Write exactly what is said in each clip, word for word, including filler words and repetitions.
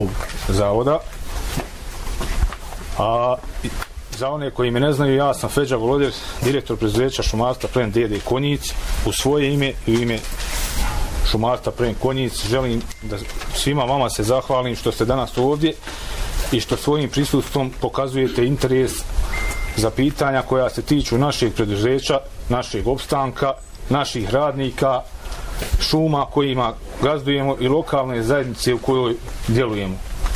zavoda. A za one koji me ne znaju, ja sam Feđa Volodir, direktor preduzeća šumarstva Plen D D Konjic. U svoje ime i u ime šumarstva Plen Konjic želim da svima vama se zahvalim što ste danas ovdje i što svojim prisustvom pokazujete interes za pitanja koja se tiču našeg preduzeća, našeg opstanka, naših radnika, šuma kojima gazdujemo i lokalne zajednice u kojoj djelujemo.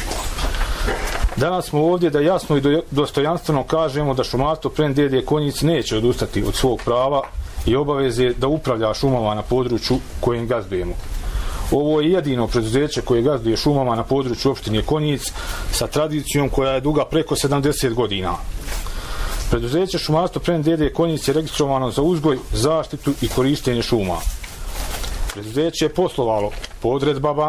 Danas smo ovdje da jasno i dostojanstveno kažemo da šumarstvo Plen D D Konjic neće odustati od svog prava i obaveze da upravlja šumama na području kojim gazdujemo. Ovo je jedino preduzeće koje gazduje šumama na području opštine Konjic sa tradicijom koja je duga preko sedamdeset godina. Preduzeće šumarstvo Plen D D Konjic je registrovano za uzgoj, zaštitu i korištenje šuma. Preduzeće je poslovalo po odredbama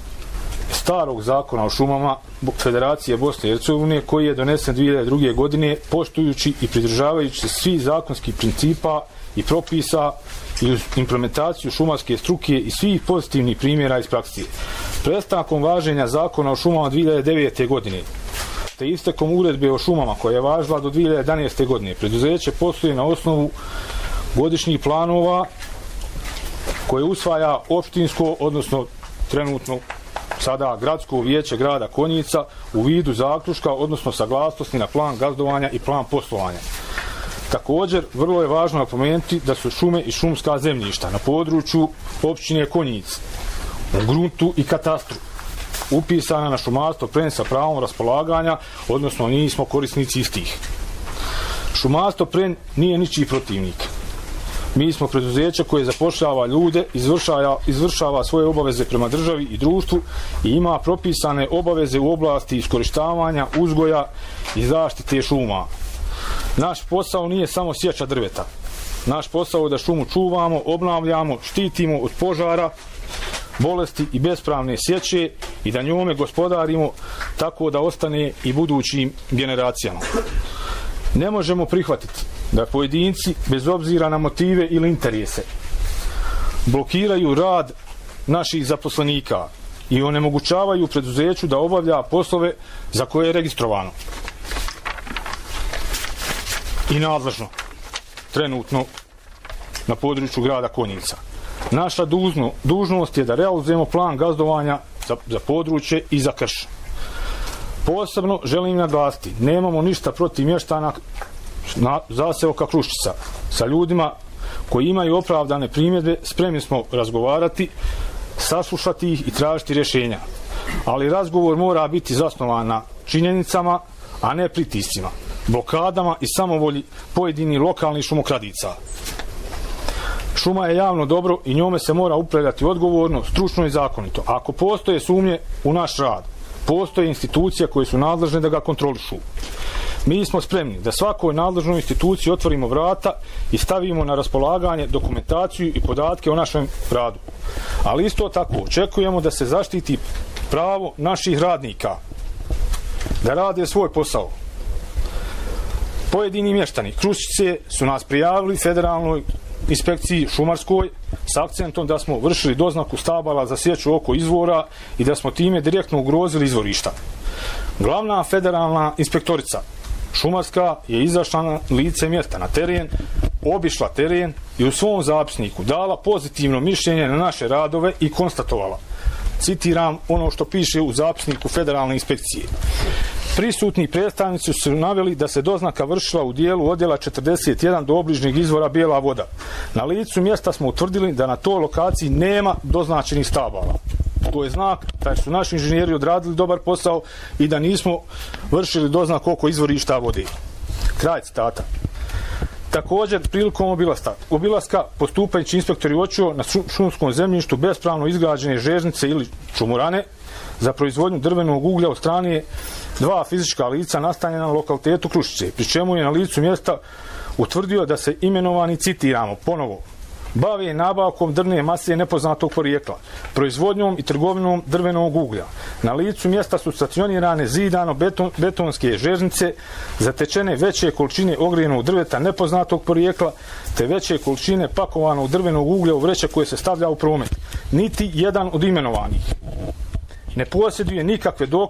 starog zakona o šumama Federacije Bosne i Hercegovine koji je donesen dvije hiljade druge. godine poštujući i pridržavajući se svih zakonskih principa i propisa i uz implementaciju šumarske struke i svih pozitivnih primjera iz prakse. Prestankom važenja zakona o šumama dvije hiljade devete. godine te istekom uredbe o šumama koja je važila do dvije hiljade jedanaeste. godine preduzeće posluje na osnovu godišnjih planova koje usvaja opštinsko, odnosno trenutno sada gradsko vijeće grada Konjica u vidu zaključka, odnosno saglasnosti na plan gazdovanja i plan poslovanja. Također, vrlo je važno napomenuti da su šume i šumska zemljišta na području opštine Konjic u gruntu i katastru upisana na šumarstvo Plen sa pravom raspolaganja, odnosno mi smo korisnici istih. Šumarstvo Plen nije ničiji protivnik. Mi smo preduzeće koje zapošljava ljude, izvršava, izvršava svoje obaveze prema državi i društvu i ima propisane obaveze u oblasti iskorištavanja, uzgoja i zaštite šuma. Naš posao nije samo sječa drveta. Naš posao je da šumu čuvamo, obnavljamo, štitimo od požara, bolesti i bespravne sječe i da njome gospodarimo tako da ostane i budućim generacijama. Ne možemo prihvatiti da pojedinci, bez obzira na motive ili interese, blokiraju rad naših zaposlenika i onemogućavaju preduzeću da obavlja poslove za koje je registrovano i nadležno trenutno na području grada Konjica. Naša dužno, dužnost je da realizujemo plan gazdovanja za, za područje i za krš. Posebno želim naglasiti, nemamo ništa protiv mještana na zaseoka Kruščica. Sa ljudima koji imaju opravdane primjedbe spremni smo razgovarati, saslušati ih i tražiti rješenja. Ali razgovor mora biti zasnovan na činjenicama, a ne pritiscima, blokadama i samovolji pojedinih lokalnih šumokradica. Šuma je javno dobro i njome se mora upravljati odgovorno, stručno i zakonito. Ako postoje sumnje u naš rad, postoje institucije koje su nadležne da ga kontrolišu. Mi smo spremni da svakoj nadležnoj instituciji otvorimo vrata i stavimo na raspolaganje dokumentaciju i podatke o našem radu. Ali isto tako očekujemo da se zaštiti pravo naših radnika da rade svoj posao. Pojedini mještani Kruščice su nas prijavili federalnoj inspekciji šumarskoj s akcentom da smo vršili doznaku stabala za sjeću oko izvora i da smo time direktno ugrozili izvorišta. Glavna federalna inspektorica šumarska je izašla na lice mjesta na teren, obišla teren i u svom zapisniku dala pozitivno mišljenje na naše radove i konstatovala, citiram ono što piše u zapisniku federalne inspekcije. Prisutni predstavnici su naveli da se doznaka vršila u dijelu odjela četrdeset jedan do obližnjeg izvora Bijela voda. Na licu mjesta smo utvrdili da na toj lokaciji nema doznačenih stabala. To je znak da su naši inženjeri odradili dobar posao i da nismo vršili doznak oko izvorišta vode. Kraj citata. Također, prilikom obilaska, obilaska postupajući inspektori uočio na šumskom zemljištu bespravno izgrađene žežnice ili čumurane za proizvodnju drvenog uglja od strane dva fizička lica nastanjena na lokalitetu Kruščice, pri čemu je na licu mjesta utvrdio da se imenovani, citiramo ponovo, bave nabavkom drvne mase nepoznatog porijekla, proizvodnjom i trgovinom drvenog uglja. Na licu mjesta su stacionirane zidano beton, betonske žežnice zatečene veće količine ogrijenog drveta nepoznatog porijekla te veće količine pakovanog drvenog uglja u vreće koje se stavlja u promet. Niti jedan od imenovanih ne posjeduje nikakve dokaze